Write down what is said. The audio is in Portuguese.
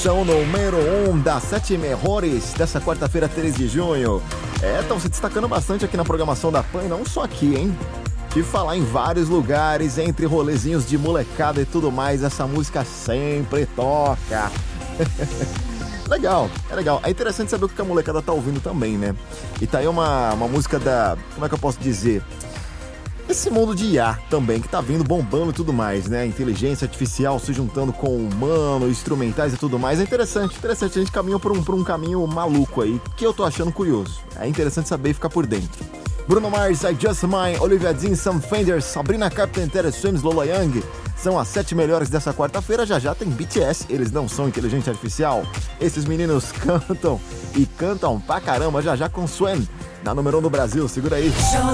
São número 1 das 7 melhores dessa quarta-feira, 13 de junho. Estão se destacando bastante aqui na programação da PAN, não só aqui, hein? De falar em vários lugares, entre rolezinhos de molecada e tudo mais, essa música sempre toca. Legal, é legal. É interessante saber o que a molecada tá ouvindo também, né? E tá aí uma música da... Como é que eu posso dizer? Esse mundo de IA também, que tá vindo bombando e tudo mais, né? Inteligência artificial se juntando com o humano, instrumentais e tudo mais. É interessante. A gente caminha por um caminho maluco aí, que eu tô achando curioso. É interessante saber e ficar por dentro. Bruno Mars, I Just Mine, Olivia Dean, Sam Fender, Sabrina Carpenter, Swims, Lola Young. São as 7 melhores dessa quarta-feira. Já tem BTS, eles não são inteligência artificial. Esses meninos cantam e cantam pra caramba. Já com Swen, na número 1 do Brasil. Segura aí.